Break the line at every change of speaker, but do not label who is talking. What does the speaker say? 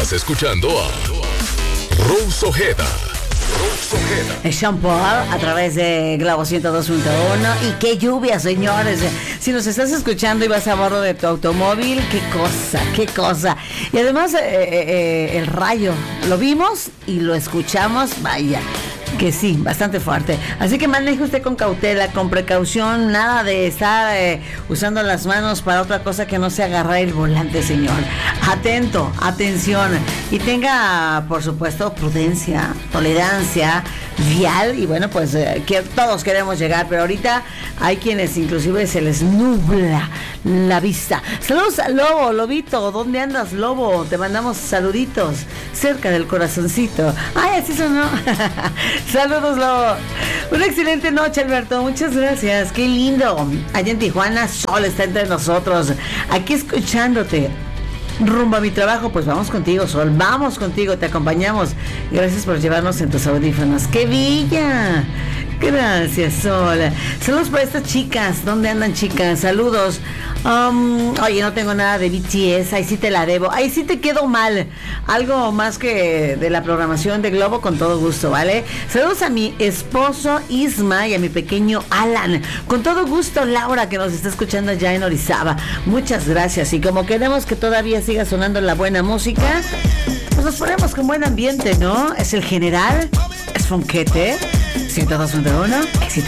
Estás escuchando a Rose Ojeda.
Sean Paul a través de Globo 102.1. Y qué lluvia, señores. Si nos estás escuchando y vas a bordo de tu automóvil, qué cosa. Y además el rayo, lo vimos y lo escuchamos, vaya, que sí, bastante fuerte. Así que maneje usted con cautela, con precaución, nada de estar usando las manos para otra cosa que no sea agarrar el volante, señor. Atento, atención, y tenga, por supuesto, prudencia, tolerancia vial. Y bueno, pues que todos queremos llegar, pero ahorita hay quienes inclusive se les nubla la vista. Saludos a Lobo, Lobito, ¿dónde andas, Lobo? Te mandamos saluditos cerca del corazoncito. Ay, así sonó. Saludos, Lobo. Una excelente noche, Alberto, muchas gracias, qué lindo. Allá en Tijuana, Sol está entre nosotros, aquí escuchándote. Rumbo a mi trabajo, pues vamos contigo, Sol, vamos contigo, te acompañamos. Gracias por llevarnos en tus audífonos. ¡Qué bella! Gracias, Sol. Saludos para estas chicas. ¿Dónde andan, chicas? Saludos. Oye, no tengo nada de BTS. Ahí sí te la debo. Ahí sí te quedo mal. Algo más que de la programación de Globo, con todo gusto, ¿vale? Saludos a mi esposo Isma y a mi pequeño Alan. Con todo gusto, Laura, que nos está escuchando allá en Orizaba. Muchas gracias. Y como queremos que todavía siga sonando la buena música, pues nos ponemos con buen ambiente, ¿no? Es el general, es Fonquete. 102.1, éxito.